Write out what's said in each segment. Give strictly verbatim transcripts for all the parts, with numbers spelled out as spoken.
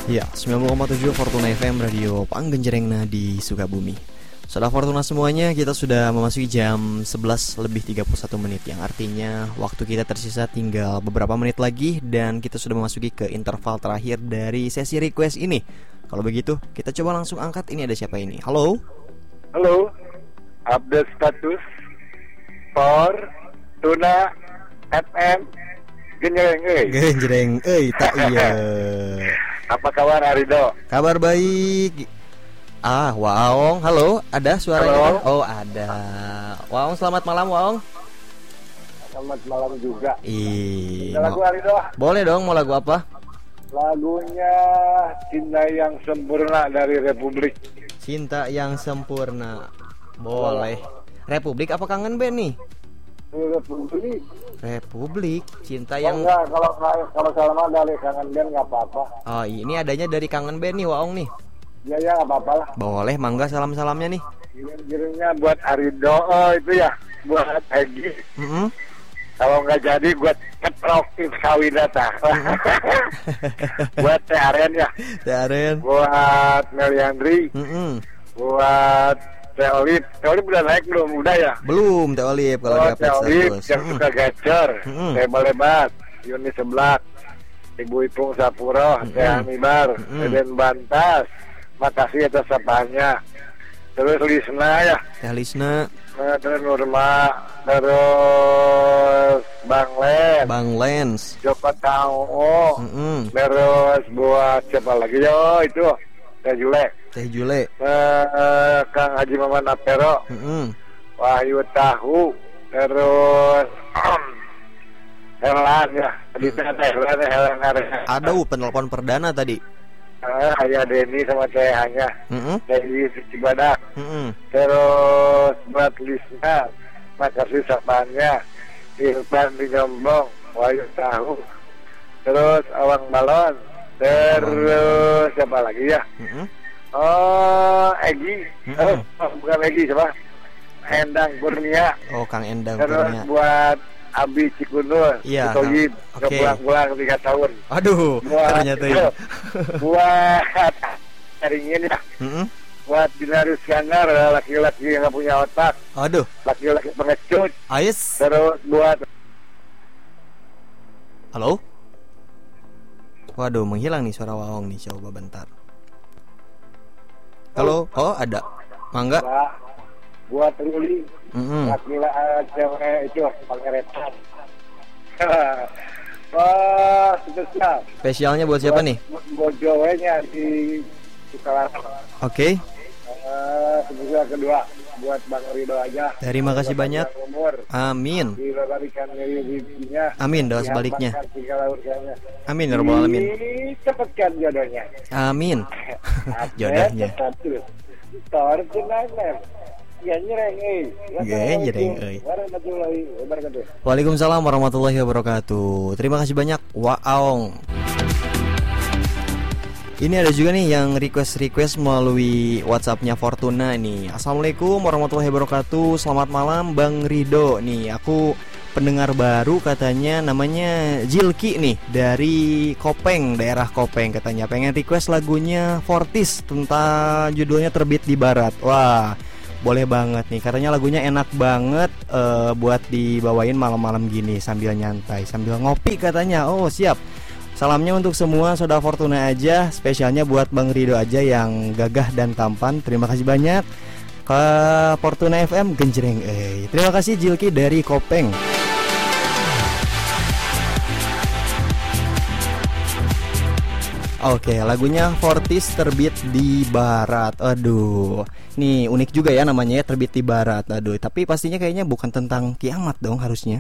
Ya, sembilan puluh koma tujuh Fortuna F M Radio Panggenjerengna di Sukabumi. Saudara Fortuna semuanya, kita sudah memasuki jam sebelas lebih tiga puluh satu menit, yang artinya waktu kita tersisa tinggal beberapa menit lagi dan kita sudah memasuki ke interval terakhir dari sesi request ini. Kalau begitu, kita coba langsung angkat. Ini ada siapa ini? Halo. Halo. Update status Fortuna F M Genjreng euy. Genjreng euy, tak iya. Apa kabar Arido? Kabar baik. Ah, Waong, halo, ada suaranya? Halo. Oh, ada. Waong, selamat malam, Waong. Selamat malam juga. Ih, Ada lagu mau- Arido? boleh dong, mau lagu apa? Lagunya Cinta yang Sempurna dari Republik. Cinta yang Sempurna. Boleh. Republik apa Kangen Band nih? Republik. Republik, cinta Oh, yang enggak, kalau kalau selama dari Kangen Band nggak apa-apa. Oh, ini adanya dari Kangen Band nih, Waong nih. Ya ya nggak apa-apa lah. Boleh, mangga salam-salamnya nih. Giring-giringnya buat Arido, oh itu ya, buat Egy. Mm-mm. Kalau nggak jadi buat keproktif kawinata. Buat Teh Aren ya. Daren. Buat Meliandri. Mm-mm. Buat Teh Olip. Teh Olip udah naik belum? Udah ya? Belum Teh Olip kalau Oh, di Teh update Olip status. yang Mm-mm. suka gacor. Mm-mm. Teh Malebat, Yuni Seblak, Ibu Ipung Sapuro, Mm-mm. Teh Amibar, Mm-mm. Eden Bantas. Makasih atas sapanya. Terus Lisna ya. Teh Lisna, Nah, terus Nurma, terus Bang Len, Bang Lens. Joko Tao, Mm-mm. terus buat siapa lagi yo itu Teh Jule, Teh Jule. eh, Kang Haji Maman Apero, Mm-mm. Wahyu Tahu, terus Helan ya, tadi teh Helan Helan Area. Ada uh, penelpon perdana tadi. Eh, Ayah Denny sama Teh Hanya, Mm-mm. Teh Cibadak, Mm-mm. terus buat Lisna, makasih sapanya. Irfan di Jombong, Wahyu Tahu, terus Awang Balon, terus siapa lagi ya? Mm-mm. Oh, Egy, Mm-mm. oh, bukan Egy, siapa? Endang Kurnia, Oh, Kang Endang terus Kurnia. buat Abi Cikundul, Iya, Toyib, Kang. Oke. pulang-pulang tiga tahun. Aduh, Buat ternyata ya. buat Caringin ya, Mm-mm. buat Dinarus Kanar, laki-laki yang nggak punya otak, Aduh, laki-laki pengecut, Ais. terus buat Halo? Waduh, menghilang nih suara Waong nih, coba bentar. Halo? Oh, ada. Mangga? Mbak, buat Ruli, Mm-mm. laki-laki uh, cewek itu pangeretan. Wah, spesial. Spesialnya buat siapa nih? Bojowenya di Sukalarang. Oke. Uh, spesial kedua buat Bang Rido aja. Terima kasih banyak. Panjang umur, Amin. dilestarikan rezekinya. Amin, doa sebaliknya. Diamankan segala urusannya. Amin ya rabbal alamin. Cepatkan jodohnya. Amin. Jodohnya. Status. Tor tunangan. Ya nyereng euy. Genjreng euy. Warahmatullahi wabarakatuh. Waalaikumsalam warahmatullahi wabarakatuh. Terima kasih banyak Waong. Ini ada juga nih yang request-request melalui WhatsAppnya Fortuna nih. Assalamualaikum warahmatullahi wabarakatuh. Selamat malam Bang Rido. Nih aku pendengar baru katanya, namanya Jilki nih, dari Kopeng, daerah Kopeng katanya. Pengen request lagunya Fortis tentang judulnya Terbit di Barat. Wah, boleh banget nih. Katanya lagunya enak banget eh, buat dibawain malam-malam gini sambil nyantai, sambil ngopi katanya. Oh, siap. Salamnya untuk semua Saudara Fortuna aja, spesialnya buat Bang Rido aja yang gagah dan tampan. Terima kasih banyak ke Fortuna F M Genjreng. Eh, terima kasih Jilki dari Kopeng. Oke, lagunya Fortis Terbit di Barat. Aduh, nih unik juga ya namanya ya, Terbit di Barat. Aduh, tapi pastinya kayaknya bukan tentang kiamat dong harusnya.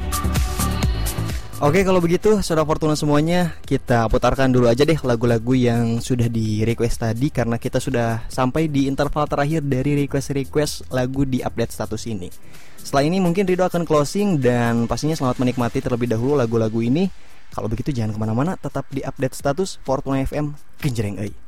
Oke, kalau begitu Saudara Fortuna semuanya, kita putarkan dulu aja deh lagu-lagu yang sudah di request tadi, karena kita sudah sampai di interval terakhir dari request-request lagu di update status ini. Setelah ini mungkin Rido akan closing, dan pastinya selamat menikmati terlebih dahulu lagu-lagu ini. Kalau begitu jangan kemana-mana, tetap di update status Fortuna F M Genjreng euy.